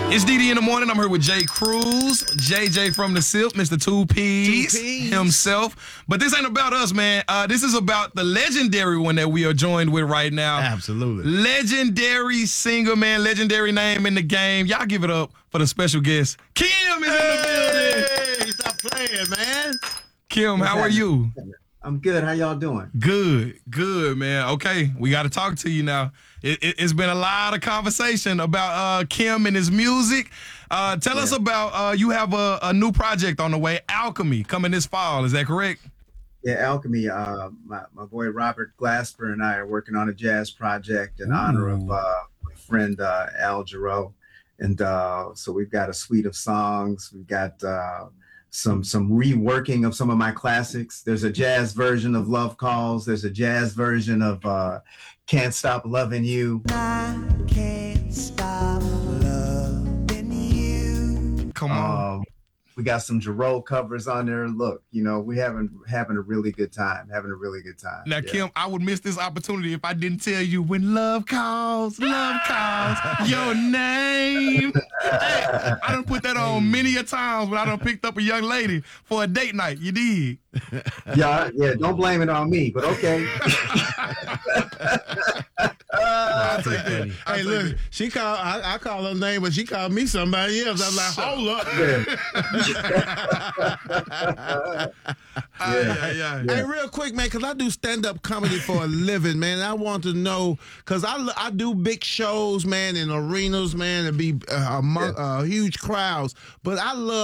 It's DD in the morning. I'm here with Jay Cruz, JJ from the SIP, Mr. Two P's himself. But this ain't about us, man. This is about the legendary one that we are joined with right now. Absolutely. Legendary singer, man. Legendary name in the game. Y'all give it up for the special guest. Kim is in the building. Hey, stop playing, man. Kim, how are you? I'm good. How y'all doing? Good, man. Okay, we got to talk to you now. It's been a lot of conversation about Kim and his music. Tell us about, you have a new project on the way, Alchemy, coming this fall. Is that correct? Yeah, Alchemy. My boy Robert Glasper and I are working on a jazz project in honor of my friend Al Jarreau. And so we've got a suite of songs. We've got some reworking of some of my classics. There's a jazz version of Love Calls. There's a jazz version of Can't Stop Loving You. I can't stop loving you. Come on. We got some Jarreau covers on there. Look, you know, we having a really good time. Now, Kim, I would miss this opportunity if I didn't tell you when love calls, your name. Hey, I done put that on many a times when I done picked up a young lady for a date night. You did. Yeah, don't blame it on me, but okay. I'll take that. Hey, look, I call her name, but she called me somebody else. I'm like, hold up. Yeah. Hey, real quick, man, because I do stand-up comedy for a living, man. I want to know, because I do big shows, man, in arenas, man, and be among huge crowds. But I love